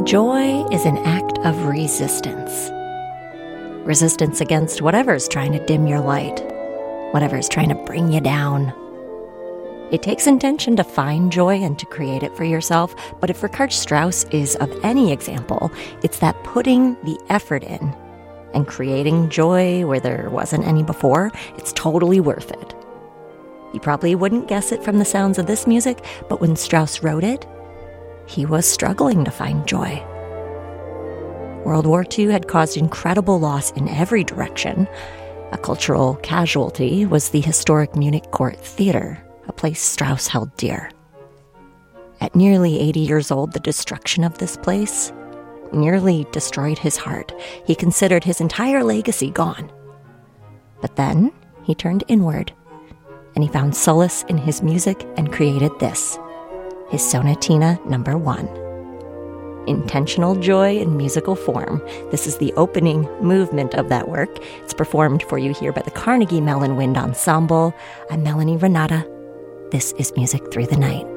Joy is an act of resistance. Resistance against whatever's trying to dim your light, whatever's trying to bring you down. It takes intention to find joy and to create it for yourself, but if Richard Strauss is of any example, it's that putting the effort in and creating joy where there wasn't any before, it's totally worth it. You probably wouldn't guess it from the sounds of this music, but when Strauss wrote it, he was struggling to find joy. World War II had caused incredible loss in every direction. A cultural casualty was the historic Munich Court Theater, a place Strauss held dear. At nearly 80 years old, the destruction of this place nearly destroyed his heart. He considered his entire legacy gone. But then he turned inward, and he found solace in his music and created this, his Sonatina No. 1. Intentional joy in musical form. This is the opening movement of that work. It's performed for you here by the Carnegie Mellon Wind Ensemble. I'm Melanie Renata. This is Music Through the Night.